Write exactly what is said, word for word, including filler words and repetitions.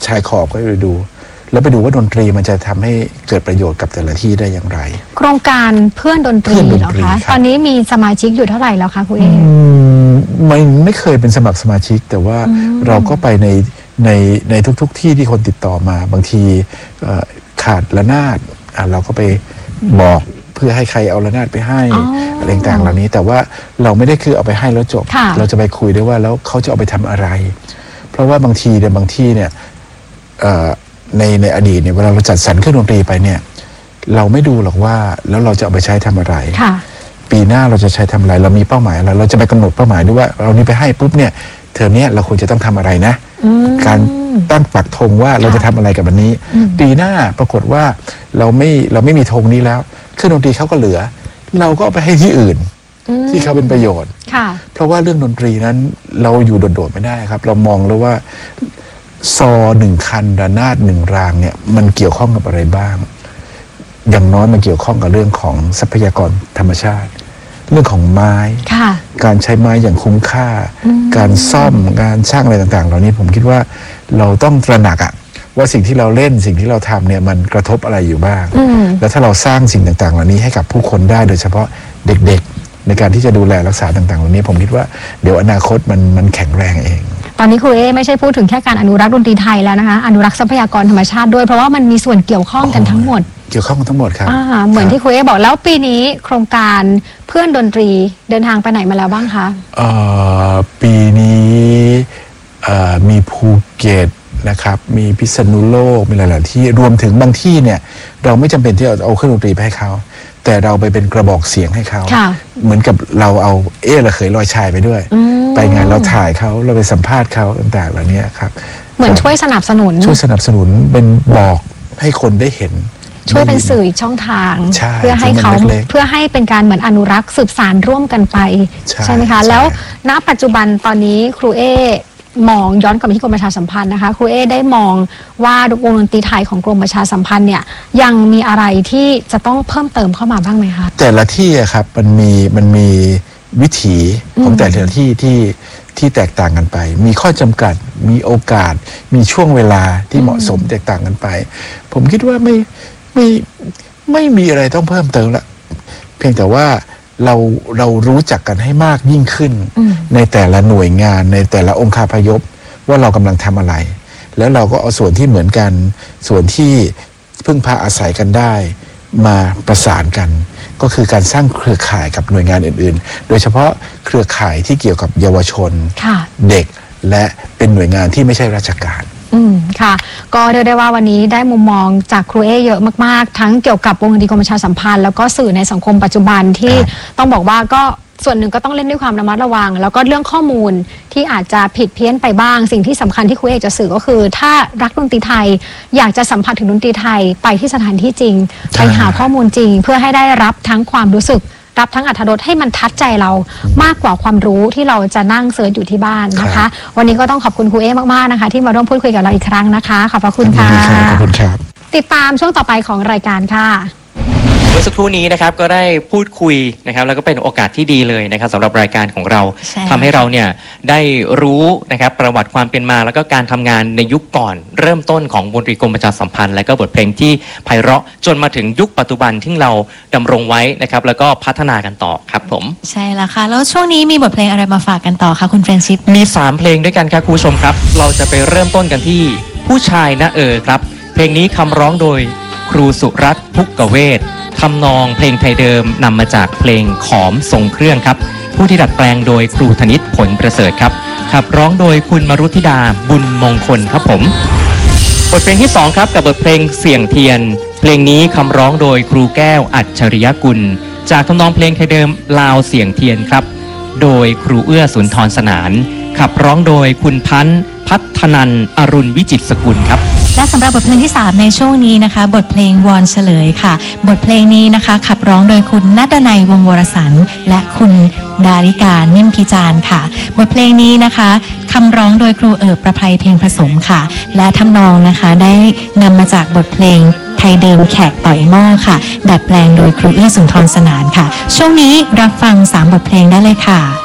ชายขอบก็ไปดูแล้วไปดูว่าดนตรีมันจะทำให้เกิดประโยชน์กับแต่ละที่ได้อย่างไรโครงการเพื่อนดนตรีเหรอคะตอนนี้มีสมาชิกอยู่เท่าไหร่แล้วคะคุณเอไม่ไม่เคยเป็นสมัครสมาชิกแต่ว่าเราก็ไปในในในทุกๆ ที่ที่คนติดต่อมาบางทีขาดระนาดเราก็ไปบอกเพื่อให้ใครเอาระนาดไปให้อะไรต่างๆเหล่านี้แต่ว่าเราไม่ได้คือเอาไปให้แล้วจบเราจะไปคุยด้วยว่าแล้วเขาจะเอาไปทำอะไรเพราะว่าบางทีเนี่ยบางที่เนี่ยในในอดีตเนี่ยเวลาเราจัดสรรเครื่องดนตรีไปเนี่ยเราไม่ดูหรอกว่าแล้วเราจะเอาไปใช้ทำอะไรปีหน้าเราจะใช้ทำอะไรเรามีเป้าหมายอะไรเราจะไปกำหนดเป้าหมายด้วยว่าเรานี้ไปให้ปุ๊บเนี่ยเทอมนี้เราควรจะต้องทำอะไรนะการตั้งปักธงว่าเราจะทำอะไรกับอันนี้ปีหน้าปรากฏว่าเราไม่เราไม่มีธงนี้แล้วเครื่องดนตรีเขาก็เหลือเราก็ไปให้ที่อื่นที่เขาเป็นประโยชน์เพราะว่าเรื่องดนตรีนั้นเราอยู่โดดๆไม่ได้ครับเรามองแล้วว่าซอหนึ่งคันระนาดหนึ่งรางเนี่ยมันเกี่ยวข้องกับอะไรบ้างอย่างน้อยมันเกี่ยวข้องกับเรื่องของทรัพยากรธรรมชาติเรื่องของไม้การใช้ไม้อย่างคุ้มค่าการซ่อมการช่างอะไรต่างๆเหล่านี้ผมคิดว่าเราต้องตระหนักอะว่าสิ่งที่เราเล่นสิ่งที่เราทำเนี่ยมันกระทบอะไรอยู่บ้างแล้วถ้าเราสร้างสิ่งต่างๆเหล่านี้ให้กับผู้คนได้โดยเฉพาะเด็กๆในการที่จะดูแลรักษาต่างๆเหล่านี้ผมคิดว่าเดี๋ยวอนาคตมันมันแข็งแรงเองตอนนี้ครูเอไม่ใช่พูดถึงแค่การอนุรักษ์ดนตรีไทยแล้วนะคะอนุรักษ์ทรัพยากรธรรมชาติด้วยเพราะว่ามันมีส่วนเกี่ยวข้องกันทั้งหมดเกี่ยวข้องกันทั้งหมดครับเหมือนที่ครูเอบอกแล้วปีนี้โครงการเพื่อนดนตรีเดินทางไปไหนมาแล้วบ้างคะปีนี้มีภูเก็ตนะครับมีพิษณุโลกมีหลายๆที่รวมถึงบางที่เนี่ยเราไม่จำเป็นที่จะเอาเครื่องดนตรีไปให้เขาแต่เราไปเป็นกระบอกเสียงให้เขาเหมือนกับเราเอาเอ๊ะระเขยลอยชายไปด้วยไปงานเราถ่ายเขาเราไปสัมภาษณ์เขาต่างๆเหล่านี้ครับเหมือนช่วยสนับสนุนช่วยสนับสนุนเป็นบอกให้คนได้เห็นช่วยเป็นสื่ออีกช่องทางเพื่อให้เขาเพื่อให้เป็นการเหมือนอนุรักษ์สืบสานร่วมกันไปใช่ไหมคะแล้วณปัจจุบันตอนนี้ครูเอมองย้อนกลับมาที่กรมประชาสัมพันธ์นะคะครูเอได้มองว่าวงดนตรีไทยของกรมประชาสัมพันธ์เนี่ยยังมีอะไรที่จะต้องเพิ่มเติมเข้ามาบ้างไหมคะแต่ละที่ครับมันมีมันมีวิถีของแต่ละที่ที่ที่แตกต่างกันไปมีข้อจำกัดมีโอกาสมีช่วงเวลาที่เหมาะสมแตกต่างกันไปผมคิดว่าไม่ไม่ไม่มีอะไรต้องเพิ่มเติมละเพียงแต่ว่าเราเรารู้จักกันให้มากยิ่งขึ้นในแต่ละหน่วยงานในแต่ละองค์คาพยพว่าเรากำลังทำอะไรแล้วเราก็เอาส่วนที่เหมือนกันส่วนที่พึ่งพาอาศัยกันได้มาประสานกันก็คือการสร้างเครือข่ายกับหน่วยงานอื่นๆโดยเฉพาะเครือข่ายที่เกี่ยวกับเยาวชนเด็กและเป็นหน่วยงานที่ไม่ใช่ราชการอืมค่ะก็เรียกได้ว่าวันนี้ได้มุมมองจากครูเอเยอะมากๆทั้งเกี่ยวกับวงดนตรีกรมประชาสัมพันธ์แล้วก็สื่อในสังคมปัจจุบันที่ต้องบอกว่าก็ส่วนหนึ่งก็ต้องเล่นด้วยความระมัดระวังแล้วก็เรื่องข้อมูลที่อาจจะผิดเพี้ยนไปบ้างสิ่งที่สำคัญที่ครูเอจะสื่อก็คือถ้ารักดนตรีไทยอยากจะสัมผัสถึงดนตรีไทยไปที่สถานที่จริงไปหาข้อมูลจริงเพื่อให้ได้รับทั้งความรู้สึกรับทั้งอรรถรสให้มันทัดใจเรามากกว่าความรู้ที่เราจะนั่งเสิร์ชอยู่ที่บ้านนะคะวันนี้ก็ต้องขอบคุณครูเอมากๆนะคะที่มาร่วมพูดคุยกับเราอีกครั้งนะคะขอบพระคุณค่ะขอบคุณครับติดตามช่วงต่อไปของรายการค่ะเมื่อสักครู่นี้นะครับก็ได้พูดคุยนะครับแล้วก็เป็นโอกาสที่ดีเลยนะครับสำหรับรายการของเราทำให้เราเนี่ยได้รู้นะครับประวัติความเป็นมาแล้วก็การทำงานในยุคก่อนเริ่มต้นของวงดนตรีกรมประชาสัมพันธ์และก็บทเพลงที่ไพเราะจนมาถึงยุคปัจจุบันที่เราดำรงไว้นะครับแล้วก็พัฒนากันต่อครับผมใช่แล้วค่ะแล้วช่วงนี้มีบทเพลงอะไรมาฝากกันต่อคะคุณเฟรนชิพมีสามเพลงด้วยกันครับคุณผู้ชมครับเราจะไปเริ่มต้นกันที่ผู้ชายนะเออครับเพลงนี้คำร้องโดยครูสุรัตน์พุกกเวททำนองเพลงไทยเดิมนำมาจากเพลงขอมทรงเครื่องครับผู้ที่ดัดแปลงโดยครูธนิตผลประเสริฐครับขับร้องโดยคุณมรุธิดาบุญมงคลครับผมบทเพลงที่สองครับกับบทเพลงเสี่ยงเทียนเพลงนี้คำร้องโดยครูแก้วอัจฉริยกุลจากทำนองเพลงไทยเดิมลาวเสี่ยงเทียนครับโดยครูเอื้อสุนทรสนานขับร้องโดยคุณพันธ์พัฒนันอรุณวิจิตรสกุลครับและสำหรับบทเพลงที่สามในช่วงนี้นะคะบทเพลงวอนเฉลยค่ะบทเพลงนี้นะคะขับร้องโดยคุณณัฐนัยวงศ์วรสรรค์และคุณดาริกานิ่มพิจารณ์ค่ะบทเพลงนี้นะคะคำร้องโดยครูเอิบประภัยเพลงผสมค่ะและทำนองนะคะได้นำมาจากบทเพลงไทยเดิมแขกต่อยหม้อค่ะดัดแปลงโดยครูเอื้อสุนทรสนานค่ะช่วงนี้รับฟังสามบทเพลงได้เลยค่ะ